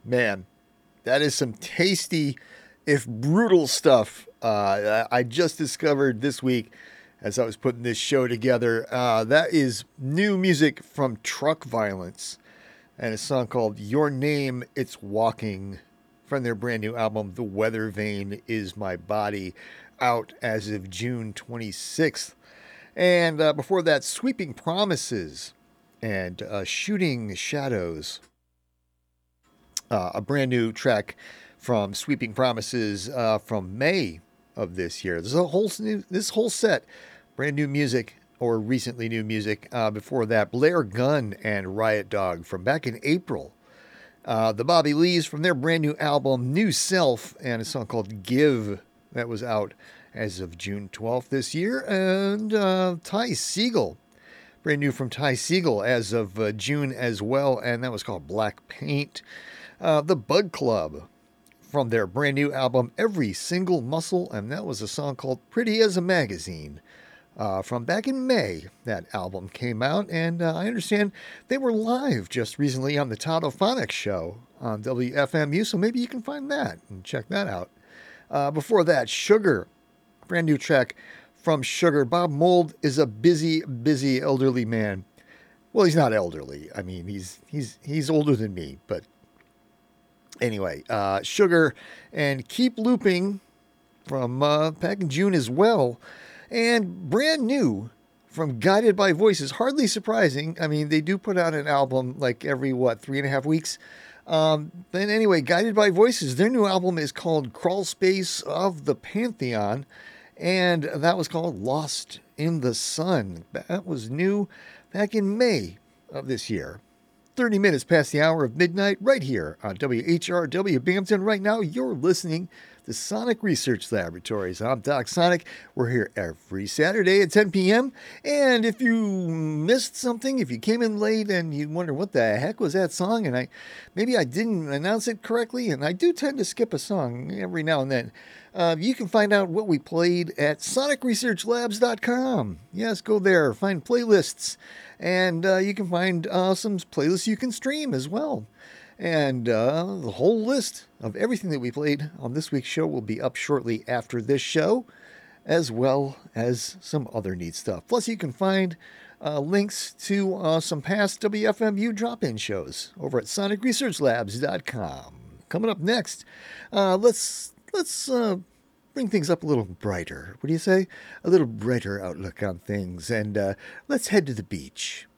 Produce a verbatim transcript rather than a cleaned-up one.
Man, that is some tasty, if brutal stuff. Uh, I just discovered this week as I was putting this show together. Uh, that is new music from Truck Violence and a song called Your Name, It's Walking from their brand new album, The Weather Vane Is My Body, out as of June twenty-sixth. And uh, before that, Sweeping Promises and uh, Shooting Shadows, uh, a brand new track from Sweeping Promises uh, from May of this year. This is a whole new, this whole set, brand new music or recently new music. Uh, before that, Blair Gunn and Riot Dog from back in April. Uh, the Bobby Lees from their brand new album New Self and a song called Give that was out as of June twelfth this year. And uh, Ty Segall, brand new from Ty Segall as of uh, June as well, and that was called Black Paint. Uh, the Bug Club from their brand new album Every Single Muscle, and that was a song called Pretty as a Magazine. Uh, from back in May, that album came out, and uh, I understand they were live just recently on the Totophonics show on W F M U, so maybe you can find that and check that out. Uh, before that, Sugar, brand new track from Sugar. Bob Mould is a busy, busy elderly man. Well, he's not elderly. I mean, he's he's he's older than me, but anyway, uh, Sugar and Keep Looping from uh, back in June as well. And brand new from Guided by Voices. Hardly surprising. I mean, they do put out an album like every, what, three and a half weeks? Um, but anyway, Guided by Voices, their new album is called Crawl Space of the Pantheon. And that was called Lost in the Sun. That was new back in May of this year. thirty minutes past the hour of midnight right here on W H R W Binghamton. Right now, you're listening to Sonic Research Laboratories. I'm Doc Sonic. We're here every Saturday at ten p.m. And if you missed something, if you came in late and you wonder what the heck was that song, and I maybe I didn't announce it correctly, and I do tend to skip a song every now and then, uh, you can find out what we played at sonic research labs dot com. Yes, go there, find playlists, and uh, you can find uh, some playlists you can stream as well. And uh, the whole list of everything that we played on this week's show will be up shortly after this show, as well as some other neat stuff. Plus, you can find uh, links to uh, some past W F M U drop-in shows over at sonic research labs dot com. Coming up next, uh, let's let's uh, bring things up a little brighter. What do you say? A little brighter outlook on things, and uh, let's head to the beach.